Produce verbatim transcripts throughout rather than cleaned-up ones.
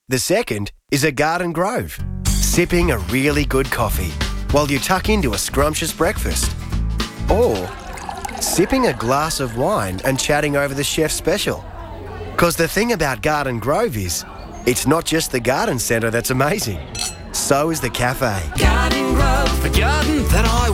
The second is a garden grove, sipping a really good coffee while you tuck into a scrumptious breakfast. Or sipping a glass of wine and chatting over the chef's special. Because the thing about Garden Grove is, it's not just the garden centre that's amazing. So is the cafe. Garden Grove, the garden that I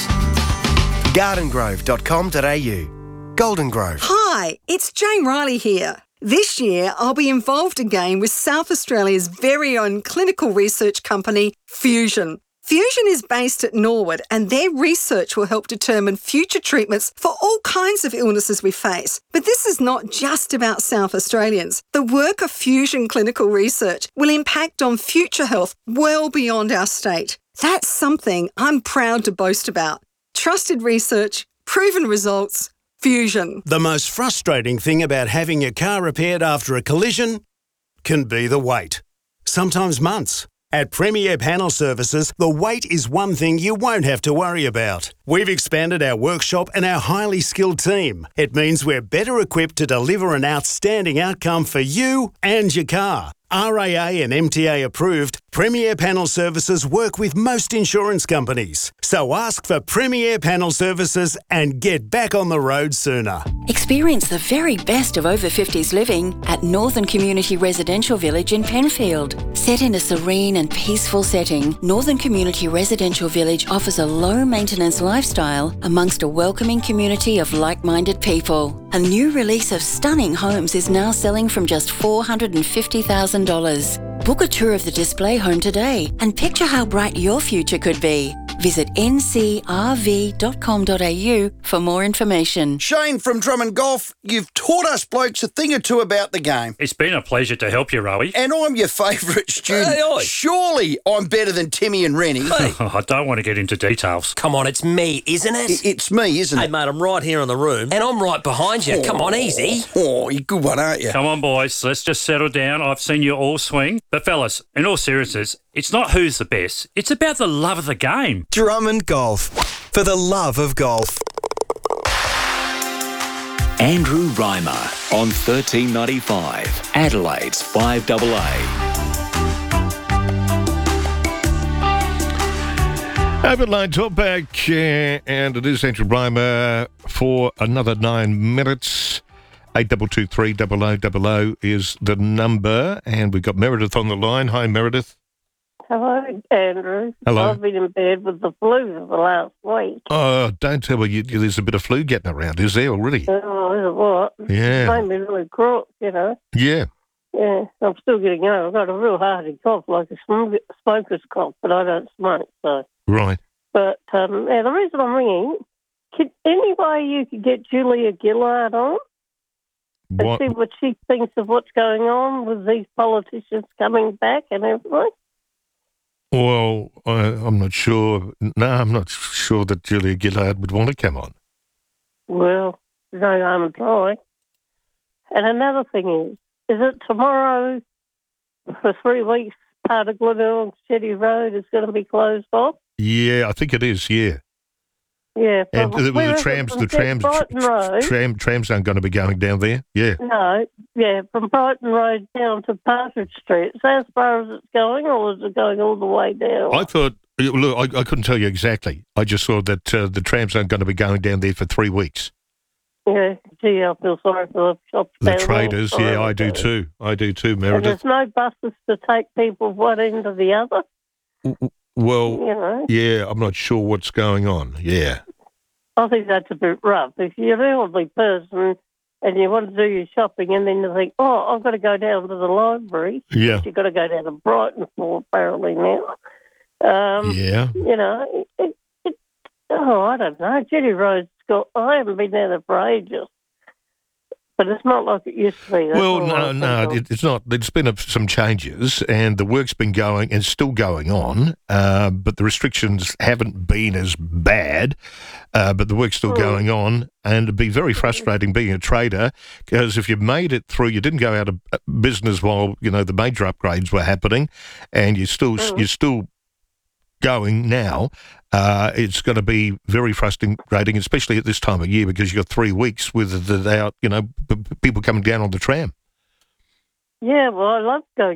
want. garden grove dot com dot a u. Golden Grove. Hi, it's Jane Riley here. This year, I'll be involved again with South Australia's very own clinical research company, Fusion. Fusion is based at Norwood, and their research will help determine future treatments for all kinds of illnesses we face. But this is not just about South Australians. The work of Fusion Clinical Research will impact on future health well beyond our state. That's something I'm proud to boast about. Trusted research, proven results, Fusion. The most frustrating thing about having your car repaired after a collision can be the wait. Sometimes months. At Premier Panel Services, the wait is one thing you won't have to worry about. We've expanded our workshop and our highly skilled team. It means we're better equipped to deliver an outstanding outcome for you and your car. R A A and M T A approved, Premier Panel Services work with most insurance companies. So ask for Premier Panel Services and get back on the road sooner. Experience the very best of over fifties living at Northern Community Residential Village in Penfield. Set in a serene and peaceful setting, Northern Community Residential Village offers a low-maintenance lifestyle amongst a welcoming community of like-minded people. A new release of stunning homes is now selling from just four hundred fifty thousand dollars. Book a tour of the display home today and picture how bright your future could be. Visit n c r v dot com dot a u for more information. Shane from Drummond Golf, you've taught us blokes a thing or two about the game. It's been a pleasure to help you, Rowie. And I'm your favourite student. Hey, oi. Surely I'm better than Timmy and Rennie. Hey. I don't want to get into details. Come on, it's me, isn't it? I- It's me, isn't Hey, it? mate, I'm right here in the room, and I'm right behind you. Come on, easy. Oh, you're a good one, aren't you? Come on, boys, let's just settle down. I've seen you all swing. But, fellas, in all seriousness, it's not who's the best. It's about the love of the game. Drummond Golf. For the love of golf. Andrew Reimer on thirteen ninety-five, Adelaide's five A A. Overline talkback, uh, and it is Andrew Reimer for another nine minutes. eight two two three double oh double oh is the number, and we've got Meredith on the line. Hi, Meredith. Hello, Andrew. Hello. I've been in bed with the flu for the last week. Oh, don't tell me you, you, there's a bit of flu getting around, is there already? Oh, is it what? Yeah. It made me really crook, you know. Yeah. Yeah, I'm still getting over. I've got a real hearty cough, like a sm- smoker's cough, but I don't smoke, so. Right. But um, yeah, the reason I'm ringing, can, any way you could get Julia Gillard on and What? see what she thinks of what's going on with these politicians coming back and everything? Well, I, I'm not sure. No, I'm not sure that Julia Gillard would want to come on. Well, no harm in trying. And another thing is, is it tomorrow for three weeks part of Glenelg and Shetty Road is going to be closed off? Yeah, I think it is, yeah. Yeah. And from- the, where the is it? trams, From the trams, Brighton Road? tram, trams aren't going to be going down there. Yeah. No, yeah, from Brighton Road down to Partridge Street. Is that as far as it's going, or is it going all the way down? I thought, look, I, I couldn't tell you exactly. I just saw that uh, the trams aren't going to be going down there for three weeks. Yeah, gee, I feel sorry for the shops. The down there. traders, Sorry yeah, I do about it. too. I do too, And Meredith. there's no buses to take people one end to the other, Well, you know. yeah, I'm not sure what's going on. Yeah. I think that's a bit rough. If you're an elderly person and you want to do your shopping and then you think, oh, I've got to go down to the library. Yeah. You've got to go down to Brighton for apparently now. Um, Yeah. You know, it, it, oh, I don't know. Jetty Road's got, I haven't been down there for ages. But it's not like it used to be. That's Well, all no, I no, think of. it, it's not. There's been a, some changes, and the work's been going and still going on, uh, but the restrictions haven't been as bad, uh, but the work's still Hmm. going on, and it'd be very frustrating being a trader, because if you made it through, you didn't go out of business while, you know, the major upgrades were happening, and you still, Hmm. you're still going now, uh, it's going to be very frustrating, especially at this time of year, because you've got three weeks with the, the out, you know, p- p- people coming down on the tram. Yeah, well, I love going